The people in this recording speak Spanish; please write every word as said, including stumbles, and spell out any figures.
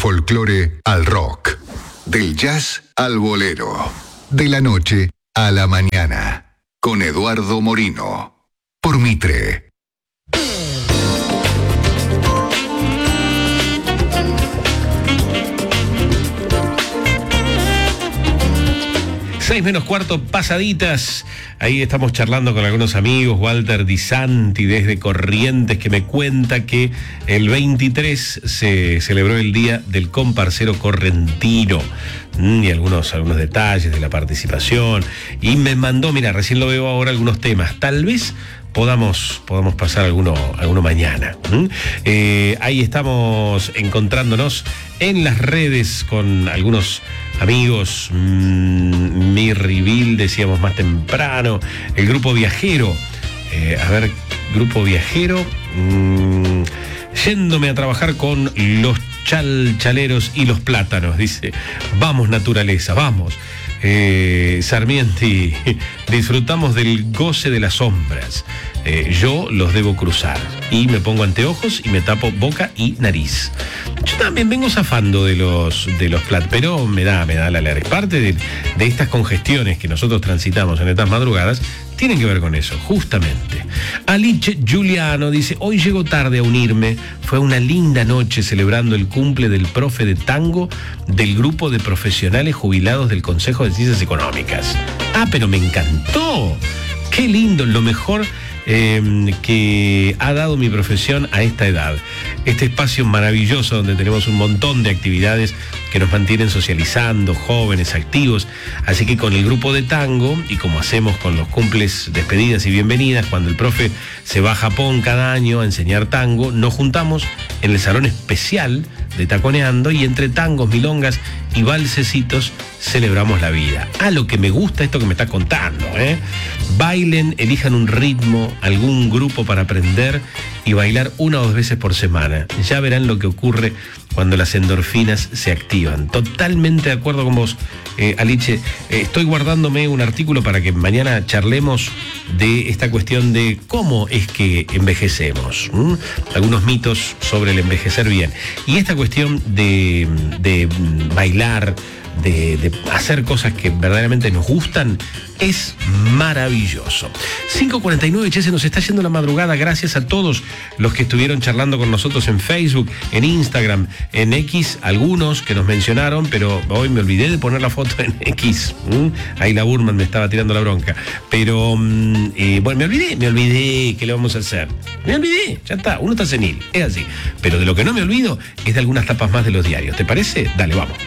folclore al rock, del jazz al bolero, de la noche a la mañana, con Eduardo Morino, por Mitre. Seis menos cuarto pasaditas. Ahí estamos charlando con algunos amigos. Walter Di Santi desde Corrientes, que me cuenta que el veintitrés se celebró el Día del Comparcero Correntino. Mm, y algunos, algunos detalles de la participación. Y me mandó, mira, recién lo veo ahora, algunos temas. Tal vez podamos, podamos pasar alguno, alguno mañana. ¿Mm? Eh, ahí estamos encontrándonos en las redes con algunos amigos. mmm, Mirriville, decíamos más temprano, el Grupo Viajero, eh, a ver, Grupo Viajero, mmm, yéndome a trabajar con los chalchaleros y los plátanos, dice, vamos naturaleza, vamos. Eh, Sarmienti, disfrutamos del goce de las sombras. Eh, yo los debo cruzar y me pongo anteojos y me tapo boca y nariz. Yo también vengo zafando de los de los plat, pero me da, me da la alergia. Parte de, de estas congestiones que nosotros transitamos en estas madrugadas tienen que ver con eso, justamente. Alice Giuliano dice, hoy llego tarde a unirme, fue una linda noche celebrando el cumple del profe de tango del grupo de profesionales jubilados del Consejo de Ciencias Económicas. Ah, pero me encantó, qué lindo, lo mejor Eh, que ha dado mi profesión a esta edad. Este espacio maravilloso donde tenemos un montón de actividades que nos mantienen socializando, jóvenes, activos. Así que con el grupo de tango, y como hacemos con los cumples, despedidas y bienvenidas, cuando el profe se va a Japón cada año a enseñar tango, nos juntamos en el salón especial de Taconeando y entre tangos, milongas y valsecitos celebramos la vida. Ah, lo que me gusta esto que me está contando, ¿eh? Bailen, elijan un ritmo, algún grupo para aprender y bailar una o dos veces por semana. Ya verán lo que ocurre cuando las endorfinas se activan. Totalmente de acuerdo con vos, eh, Alice. Eh, estoy guardándome un artículo para que mañana charlemos de esta cuestión de cómo es que envejecemos. ¿Mm? Algunos mitos sobre el envejecer bien. Y esta cuestión de, de bailar, De, de hacer cosas que verdaderamente nos gustan, es maravilloso. cinco cuarenta y nueve, che, se nos está yendo la madrugada. Gracias a todos los que estuvieron charlando con nosotros en Facebook, en Instagram, en X, algunos que nos mencionaron, pero hoy me olvidé de poner la foto en X. ¿Mm? Ahí la Burman me estaba tirando la bronca. Pero, eh, bueno, me olvidé, me olvidé, ¿qué le vamos a hacer? Me olvidé, ya está, uno está senil, es así. Pero de lo que no me olvido es de algunas tapas más de los diarios. ¿Te parece? Dale, vamos.